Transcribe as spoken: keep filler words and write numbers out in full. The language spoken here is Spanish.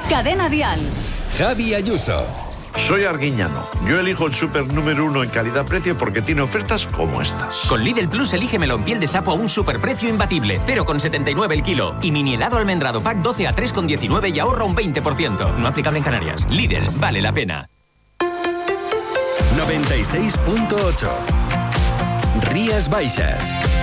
Cadena Dial. Javi Ayuso. Soy Arguiñano. Yo elijo el súper número uno en calidad-precio porque tiene ofertas como estas. Con Lidl Plus elige melón piel de sapo a un superprecio imbatible, cero coma setenta y nueve el kilo. Y mini helado almendrado pack doce a tres coma diecinueve y ahorra un veinte por ciento. No aplicable en Canarias. Lidl, vale la pena. noventa y seis punto ocho. Rías Baixas.